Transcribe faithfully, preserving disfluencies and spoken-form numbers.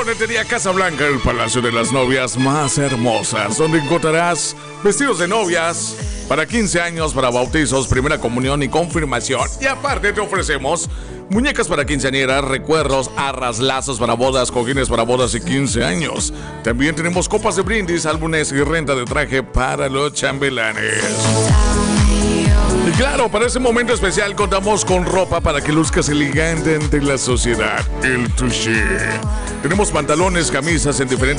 Ferretería Casablanca, el palacio de las novias más hermosas, donde encontrarás vestidos de novias para quince años, para bautizos, primera comunión y confirmación. Y aparte te ofrecemos muñecas para quinceañeras, recuerdos, arras, lazos para bodas, cojines para bodas y quince años. También tenemos copas de brindis, álbumes y renta de traje para los chambelanes. Y claro, para ese momento especial contamos con ropa para que luzcas elegante ante la sociedad. El Touché. Tenemos pantalones, camisas en diferentes